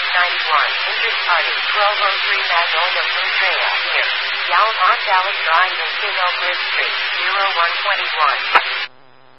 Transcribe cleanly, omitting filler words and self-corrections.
Interest party, 1203 Magnolia Fruitrea, here. Yalm on Dallas Drive in King Oak Ridge Street, 0121.